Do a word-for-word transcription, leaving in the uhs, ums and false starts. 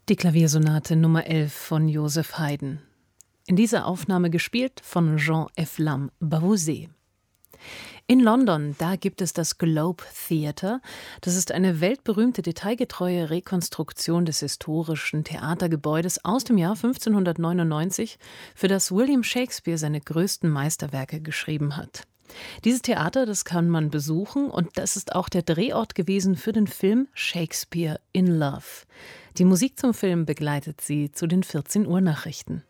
Die Klaviersonate Nummer elf von Joseph Haydn. In dieser Aufnahme gespielt von Jean-Efflam Bavouzet. In London, da gibt es das Globe Theatre. Das ist eine weltberühmte, detailgetreue Rekonstruktion des historischen Theatergebäudes aus dem Jahr fünfzehnhundertneunundneunzig, für das William Shakespeare seine größten Meisterwerke geschrieben hat. Dieses Theater, das kann man besuchen, und das ist auch der Drehort gewesen für den Film Shakespeare in Love. Die Musik zum Film begleitet Sie zu den vierzehn Uhr Nachrichten.